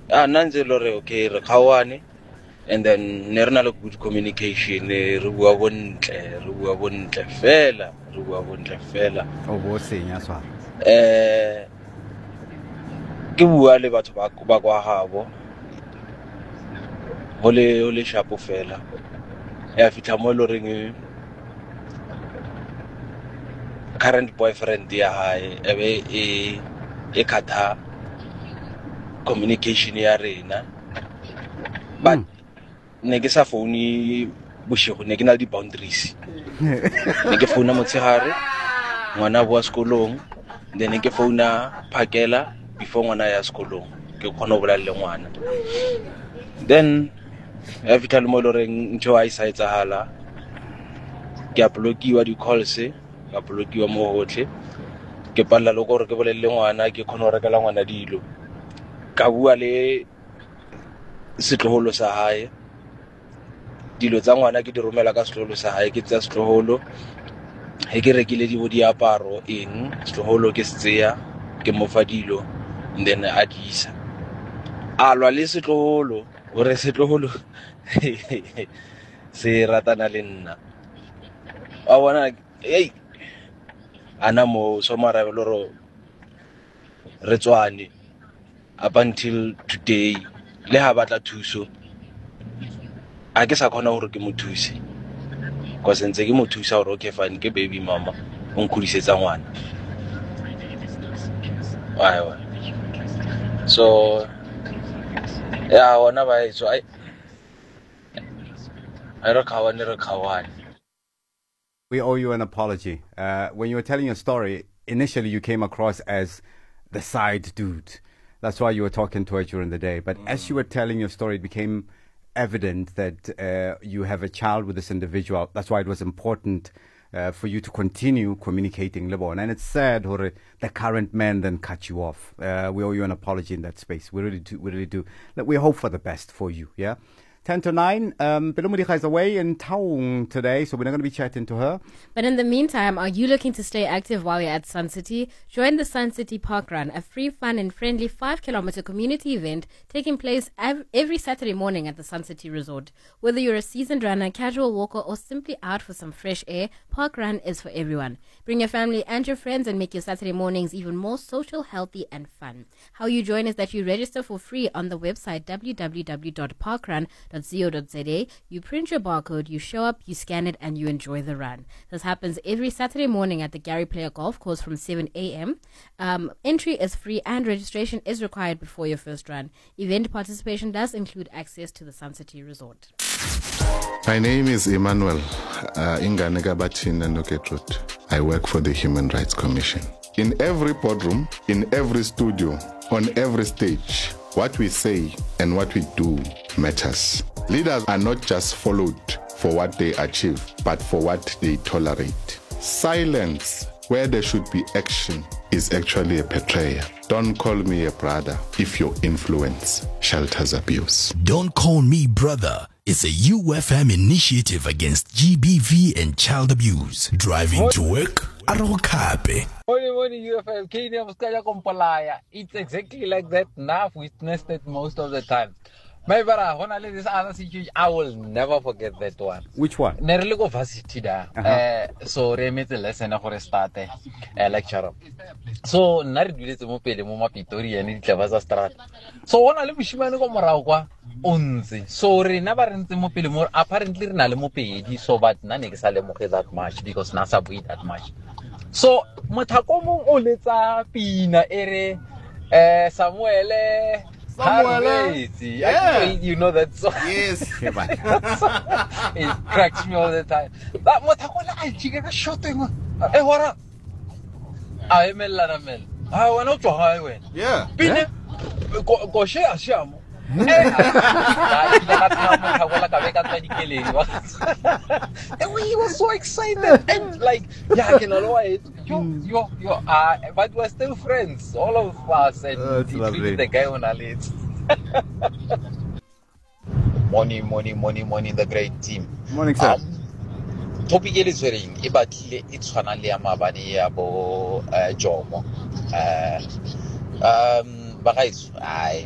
Nantse lore okay re khawane, and then ne re na le good communication, re bua bontle fela, o bo senya swa ke bua le batho ba kwa habo ho le shapo fela ya fitla mo lo reng current boyfriend ya hae ebe e khatha communication ya rena, but ne ke sa phone boshego, ne ke na le di-boundaries. Ne ke founa motshegare ngwana boa sekolong, then ne ke founa phakela before ngwana ya sekolong ke khona ho bolela le ngwana. Then ya fitla le mo lo reng ntho a isa etsahala, ke a blockiwa di-calls, ka blockiwa mo hotle, ke palla le gore ke bolelle ngwana ke khona ho rekela ngwana dilo, ka bua le setloholo sa hae, dilo tsa ngwana ke di romela ka setloholo sa hae, ke tsa setloholo he ke rekile diaparo eng setloholo ke setseya ke mofa dilo, and then a disa alwa le setloholo gore setloholo se ratana le nna a bona hey ana mo so marabe loro re tswane up until today. Le ha batla thuso a ke sa khona hore ke mo thuse, because ntse ke mo thusa hore okay fine ke baby mama o nkhudisetsa ngwana. So yeah, ona ba so I re khawane. We owe you an apology. When you were telling your story, initially you came across as the side dude. That's why you were talking to her during the day. But as you were telling your story, it became evident that you have a child with this individual. That's why it was important for you to continue communicating. And it's sad that the current man then cut you off. We owe you an apology in that space. We really do. We really do. We hope for the best for you. Yeah. 10 to 9. Pelumudika is away in Taung today, so we're not going to be chatting to her. But in the meantime, are you looking to stay active while you're at Sun City? Join the Sun City Park Run, a free, fun and friendly 5-kilometer community event taking place every Saturday morning at the Sun City Resort. Whether you're a seasoned runner, casual walker, or simply out for some fresh air, Park Run is for everyone. Bring your family and your friends and make your Saturday mornings even more social, healthy and fun. How you join is that you register for free on the website www.parkrun.co.za. You print your barcode, you show up, you scan it, and you enjoy the run. This happens every Saturday morning at the Gary Player Golf Course from 7 a.m. Entry is free and registration is required before your first run. Event participation does include access to the Sun City Resort. My name is Emmanuel Inganega Batin Noketrut. I work for the Human Rights Commission. In every boardroom, in every studio, on every stage, what we say and what we do matters. Leaders are not just followed for what they achieve, but for what they tolerate. Silence where there should be action is actually a betrayal. Don't call me a brother if your influence shelters abuse. Don't Call Me Brother is a UFM initiative against GBV and child abuse. Driving to work, Arokape. Morning, UFM. It's exactly like that. Now I've witnessed it most of the time. My brother, when I this other situation, I will never forget that one. Which one? Nerele go varsity da. So re metse lesson gore start lecture. So nare duletse mo pele mo mapitori ene ditlaba tsa strat. So ona le moshimane go morago kwa onze. So re na ba rentse mo pele mo apparently re na le mo pedi, so but nna ne ke sa lemoge that much because na sa bui that much. So mothako mong o letsa pina ere Samuel, yeah. You know that song. Yes. It cracks me all the time. That motakola I chiga shooting. Eh wara. I mel la mel. I want to highway. Yeah. Pine go share shamo. And he was so excited and like, yeah, I can always you but we're still friends, all of us, and he treated the guy on a list. Morning, the great team. Morning, sir. Topic is very ibatlile itshwana le ya mabane ya bo Jomo. Ba guys,